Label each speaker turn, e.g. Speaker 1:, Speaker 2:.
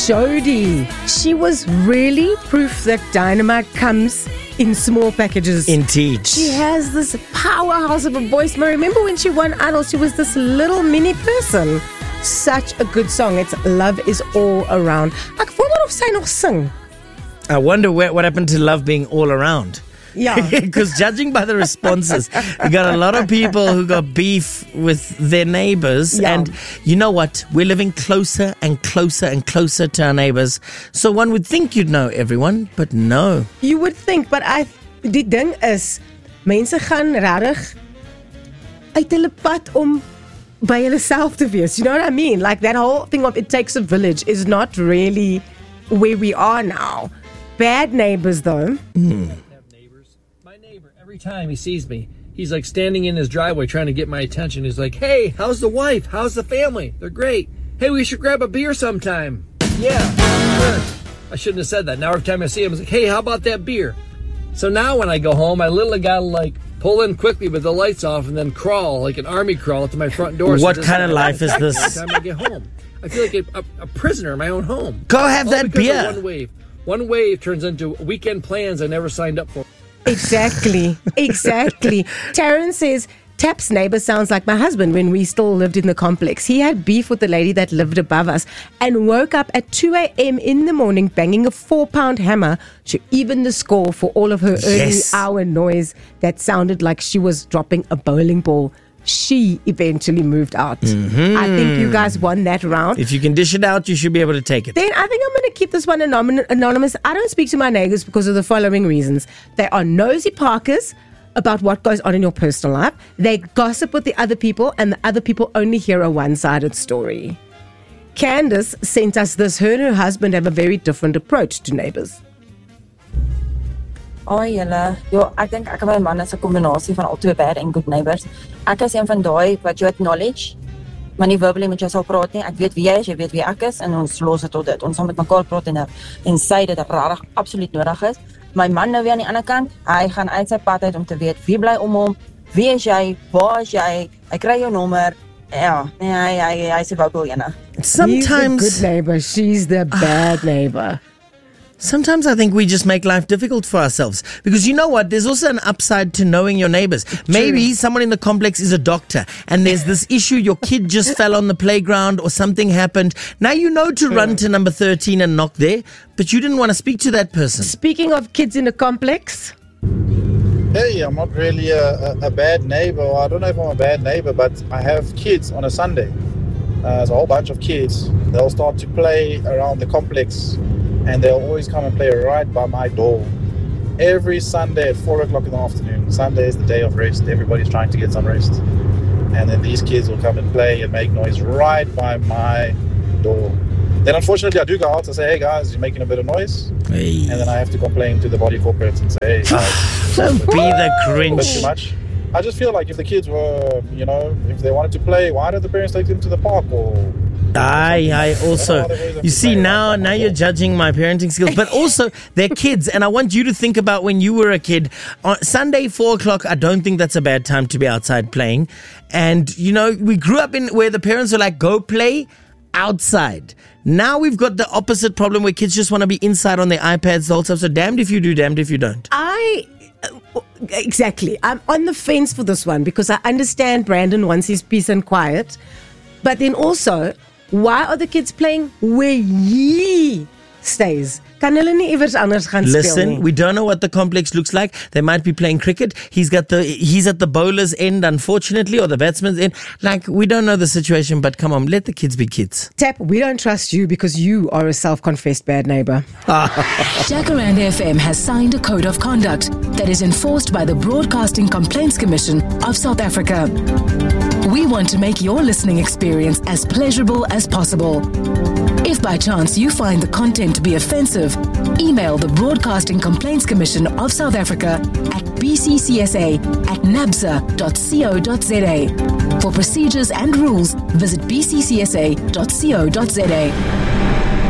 Speaker 1: Jody. She was really proof that dynamite comes in small packages.
Speaker 2: Indeed.
Speaker 1: She has this powerhouse of a voice. I remember when she won Idol, she was this little mini person. Such a good song. It's Love Is All Around. Ek wonder of sy nog sing.
Speaker 2: I wonder what happened to love being all around.
Speaker 1: Yeah.
Speaker 2: Because judging by the responses, you got a lot of people who got beef with their neighbors.
Speaker 1: Yeah.
Speaker 2: And you know what? We're living closer and closer and closer to our neighbors. So one would think you'd know everyone, but no.
Speaker 1: You would think, but die ding is, mense gaan regtig uit hulle pad om by hulle self te wees. You know what I mean? Like that whole thing of it takes a village is not really where we are now. Bad neighbors though.
Speaker 3: My neighbor, every time he sees me, he's like standing in his driveway trying to get my attention. He's like, hey, how's the wife? How's the family? They're great. Hey, we should grab a beer sometime. Yeah, sure. I shouldn't have said that. Now every time I see him, he's like, hey, how about that beer? So now when I go home, I literally got to like pull in quickly with the lights off and then crawl, like an army crawl to my front door.
Speaker 2: What kind of life is this?
Speaker 3: Every time I get home, I feel like a prisoner in my own home.
Speaker 2: Go have
Speaker 3: All
Speaker 2: that
Speaker 3: because
Speaker 2: beer.
Speaker 3: of one wave turns into weekend plans I never signed up for.
Speaker 1: Exactly. Taryn says, Tap's neighbor sounds like my husband when we still lived in the complex. He had beef with the lady that lived above us and woke up at 2 a.m. in the morning banging a 4-pound hammer to even the score for all of her early hour noise that sounded like she was dropping a bowling ball. She eventually moved out. Mm-hmm. I think you guys won that round.
Speaker 2: If you can dish it out, you should be able to take it.
Speaker 1: Then I think I'm going to keep this one anonymous. I don't speak to my neighbors because of the following reasons. They are nosy parkers about what goes on in your personal life. They gossip with the other people, and the other people only hear a one-sided story. Candace sent us this. Her and her husband have a very different approach to neighbors.
Speaker 4: Julle. Ek dink ek en my man is 'n kombinasie van albei bad en good neighbors. Ek is een van daai wat jy het knowledge, maar nie verbally met jou sal praat nie. Ek weet wie jy is, jy weet wie ek is en ons los dit tot dit. Ons sal met mekaar praat en sê dit regtig absoluut nodig is. My man nou weer aan die ander kant, hy gaan uit sy pad uit om te weet wie bly om hom, wie is jy, waar is jy, hy kry jou nommer. Ja, nee, hy se vocal ene.
Speaker 2: Sometimes
Speaker 1: he's the good neighbor, she's the bad neighbor.
Speaker 2: Sometimes I think we just make life difficult for ourselves. Because you know what? There's also an upside to knowing your neighbors. Maybe someone in the complex is a doctor and there's this issue, your kid just fell on the playground or something happened. Now you know to run to number 13 and knock there, but you didn't want to speak to that person.
Speaker 1: Speaking of kids in the complex.
Speaker 5: Hey, I'm not really a bad neighbor. I don't know if I'm a bad neighbor, but I have kids on a Sunday. There's a whole bunch of kids. They'll start to play around the complex and they'll always come and play right by my door. Every Sunday at 4 o'clock in the afternoon. Sunday is the day of rest. Everybody's trying to get some rest. And then these kids will come and play and make noise right by my door. Then unfortunately I do go out and say, hey guys, you're making a bit of noise.
Speaker 2: Hey.
Speaker 5: And then I have to complain to the body corporates and say, hey guys,
Speaker 2: don't be the
Speaker 5: a bit
Speaker 2: cringe.
Speaker 5: too much. I just feel like if the kids were, if they wanted to play, why did the parents take them to the park or...
Speaker 2: I also, you see, now you're judging my parenting skills, but also they're kids, and I want you to think about when you were a kid. On Sunday, 4 o'clock, I don't think that's a bad time to be outside playing. And, we grew up in where the parents were like, go play outside. Now we've got the opposite problem where kids just want to be inside on their iPads the whole time. So damned if you do, damned if you don't.
Speaker 1: Exactly. I'm on the fence for this one because I understand Brandon wants his peace and quiet. But then also, why are the kids playing where he stays? Kan hulle nie iewers anders gaan speel nie?
Speaker 2: Listen, we don't know what the complex looks like. They might be playing cricket. He's at the bowler's end, unfortunately, or the batsman's end. Like, we don't know the situation, but come on, let the kids be kids.
Speaker 1: Tap, we don't trust you because you are a self-confessed bad neighbor.
Speaker 6: Jacaranda FM has signed a code of conduct that is enforced by the Broadcasting Complaints Commission of South Africa. We want to make your listening experience as pleasurable as possible. If by chance you find the content to be offensive, email the Broadcasting Complaints Commission of South Africa at bccsa@nabsa.co.za. For procedures and rules, visit bccsa.co.za.